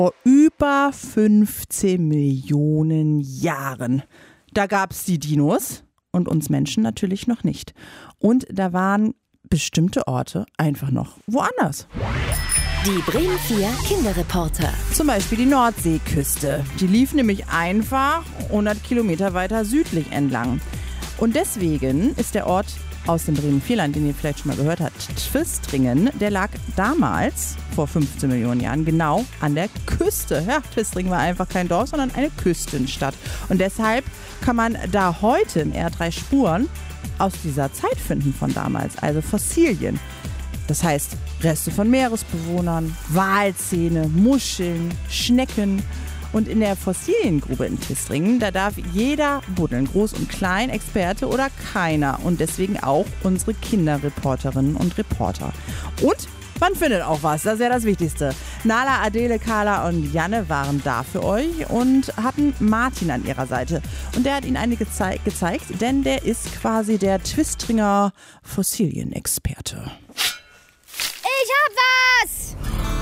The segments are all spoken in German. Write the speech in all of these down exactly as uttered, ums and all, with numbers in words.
Vor über fünfzehn Millionen Jahren. Da gab es die Dinos und uns Menschen natürlich noch nicht. Und da waren bestimmte Orte einfach noch woanders. Die Bremen vier Kinderreporter. Zum Beispiel die Nordseeküste. Die lief nämlich einfach hundert Kilometer weiter südlich entlang. Und deswegen ist der Ort aus dem Bremen vier Land, den ihr vielleicht schon mal gehört habt, Twistringen, der lag damals, vor fünfzehn Millionen Jahren, genau an der Küste. Ja, Twistringen war einfach kein Dorf, sondern eine Küstenstadt. Und deshalb kann man da heute im R drei Spuren aus dieser Zeit finden von damals, also Fossilien. Das heißt, Reste von Meeresbewohnern, Walzähne, Muscheln, Schnecken. Und in der Fossiliengrube in Twistringen, da darf jeder buddeln, groß und klein, Experte oder keiner. Und deswegen auch unsere Kinderreporterinnen und Reporter. Und man findet auch was, das ist ja das Wichtigste. Nala, Adele, Carla und Janne waren da für euch und hatten Martin an ihrer Seite. Und der hat ihnen einige zei- gezeigt, denn der ist quasi der Twistringer Fossilienexperte. Ich hab was!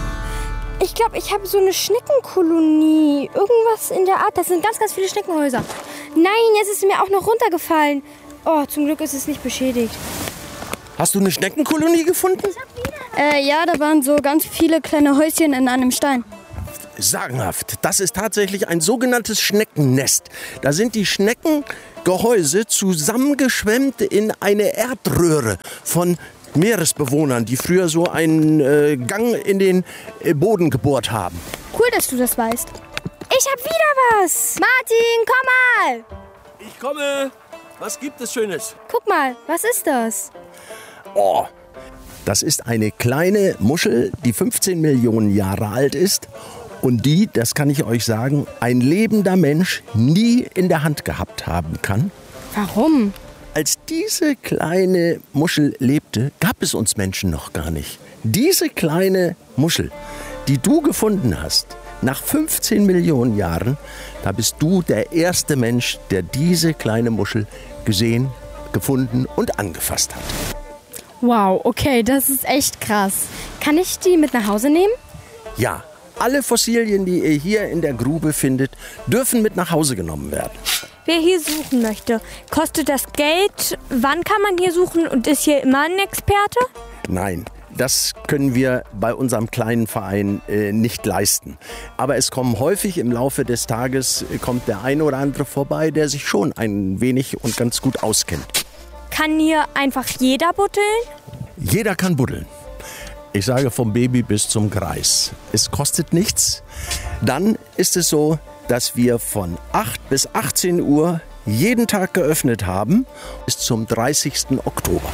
Ich glaube, ich habe so eine Schneckenkolonie. Irgendwas in der Art. Das sind ganz, ganz viele Schneckenhäuser. Nein, jetzt ist es mir auch noch runtergefallen. Oh, zum Glück ist es nicht beschädigt. Hast du eine Schneckenkolonie gefunden? Äh, ja, da waren so ganz viele kleine Häuschen in einem Stein. Sagenhaft. Das ist tatsächlich ein sogenanntes Schneckennest. Da sind die Schneckengehäuse zusammengeschwemmt in eine Erdröhre von Meeresbewohnern, die früher so einen äh, Gang in den äh, Boden gebohrt haben. Cool, dass du das weißt. Ich hab wieder was. Martin, komm mal. Ich komme. Was gibt es Schönes? Guck mal, was ist das? Oh, das ist eine kleine Muschel, die fünfzehn Millionen Jahre alt ist und die, das kann ich euch sagen, ein lebender Mensch nie in der Hand gehabt haben kann. Warum? Als diese kleine Muschel lebte, gab es uns Menschen noch gar nicht. Diese kleine Muschel, die du gefunden hast, nach fünfzehn Millionen Jahren, da bist du der erste Mensch, der diese kleine Muschel gesehen, gefunden und angefasst hat. Wow, okay, das ist echt krass. Kann ich die mit nach Hause nehmen? Ja, alle Fossilien, die ihr hier in der Grube findet, dürfen mit nach Hause genommen werden. Wer hier suchen möchte, kostet das Geld? Wann kann man hier suchen und ist hier immer ein Experte? Nein, das können wir bei unserem kleinen Verein äh, nicht leisten. Aber es kommen häufig im Laufe des Tages, äh, kommt der eine oder andere vorbei, der sich schon ein wenig und ganz gut auskennt. Kann hier einfach jeder buddeln? Jeder kann buddeln. Ich sage vom Baby bis zum Greis. Es kostet nichts. Dann ist es so, dass wir von acht bis achtzehn Uhr jeden Tag geöffnet haben, bis zum dreißigsten Oktober.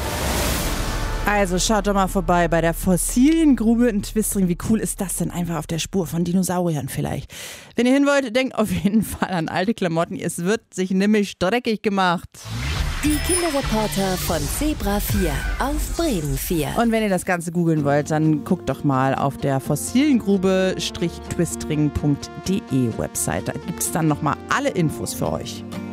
Also schaut doch mal vorbei bei der Fossiliengrube in Twistringen. Wie cool ist das denn? Einfach auf der Spur von Dinosauriern vielleicht. Wenn ihr hin wollt, denkt auf jeden Fall an alte Klamotten. Es wird sich nämlich dreckig gemacht. Die Kinderreporter von Zebra vier auf Bremen vier. Und wenn ihr das Ganze googeln wollt, dann guckt doch mal auf der fossiliengrube-twistringen punkt de Website. Da gibt es dann nochmal alle Infos für euch.